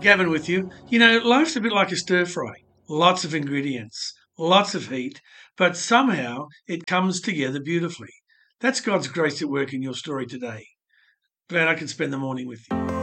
Gavin with you. Life's a bit like a stir fry. Lots of ingredients, lots of heat, but somehow it comes together beautifully. That's God's grace at work in your story today. Glad I can spend the morning with you.